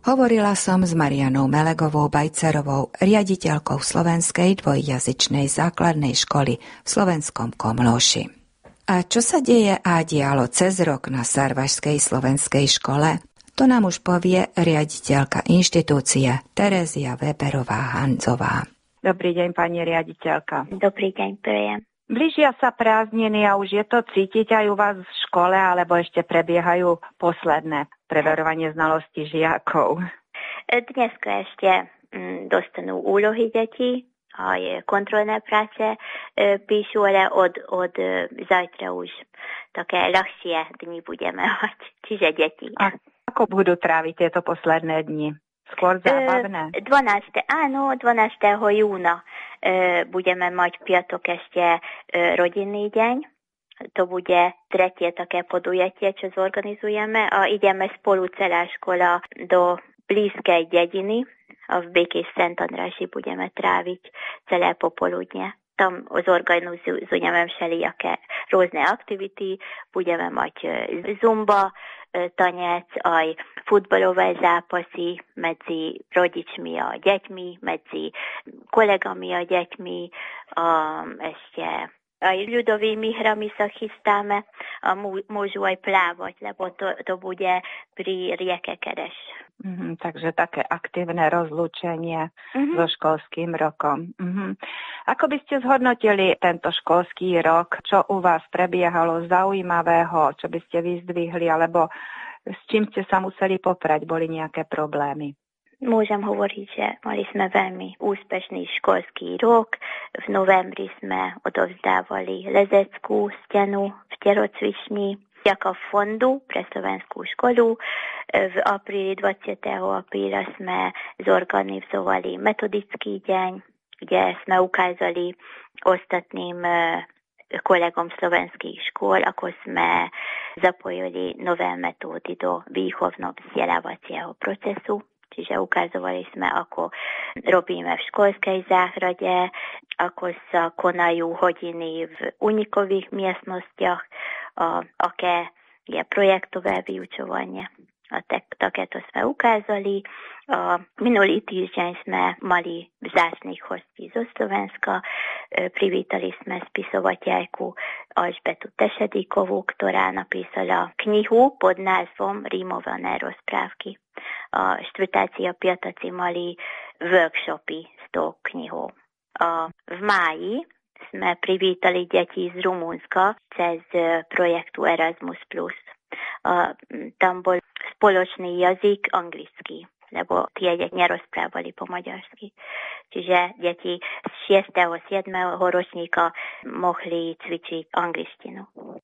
Hovorila som s Marianou Melegovou Bajcerovou, riaditeľkou Slovenskej dvojjazyčnej základnej školy v slovenskom Komlóši. A čo sa deje a dialo cez rok na Sarvašskej slovenskej škole? To nám už povie riaditeľka inštitúcie Terézia Weberová-Hanzová. Dobrý deň, pani riaditeľka. Dobrý deň, prejem. Blížia sa prázdniny a už je to cítiť aj u vás v škole, alebo ešte prebiehajú posledné preverovanie znalostí žiakov? Dneska ešte dostanú úlohy detí, aj kontrolné práce píšu, ale od zajtra už také ľahšie dni budeme mať, čiže deti. A ako budú tráviť tieto posledné dni? Skôr zábavné? 12. júna budeme mať piatok ešte rodinný deň. To bude tretie také podujatie, čo zorganizujeme a ideme spolu celá škola do blízkej dediny a v Békés Szentandrási budeme tráviť celé popoludne. Tam zorganizujeme všelijaké rôzne aktivity, budeme mať zumba, tanec, aj futbalové zápasy medzi rodičmi a deťmi, medzi kolegami a deťmi, ešte aj ľudovými hrami sa chystáme a môžu aj plávať, lebo to bude pri rieke Kereš. Takže také aktívne rozlúčenie so školským rokom. Ako by ste zhodnotili tento školský rok? Čo u vás prebiehalo zaujímavého? Čo by ste vyzdvihli? Alebo s čím ste sa museli poprať? Boli nejaké problémy? Môžem hovoriť, že mali sme veľmi úspešný školský rok. V novembri sme odovzdávali lezeckú stenu v telocvični ako fondu pre slovenskú školu. V apríli 20. apríla sme zorganizovali metodický deň, kde sme ukázali ostatným kolegom slovenských škôl, ako sme zapojili nové metódy do výchovno-vzdelávacieho procesu. Čiže ukazovali sme, ako robíme v školskej záhrade, ako sa konajú hodiny v unikových miestnostiach, aké je projektové vyučovanie. A takéto sme ukázali. Minulý týždeň sme mali vzácnych hostí zo Slovenska. Privítali sme spisovateľku Alžbetu Tešedíkovú, ktorá napísala knihu pod názvom Rímované rozprávky. Štvrtáci a piatáci mali workshopy s tou knihou. V máji sme privítali deti z Rumunska cez projektu Erasmus+. Tam bol spoločný jazyk anglický, lebo tie deti nerozprávali po maďarsky. Čiže deti z 6. a 7. ročníka mohli cvičiť angličtinu.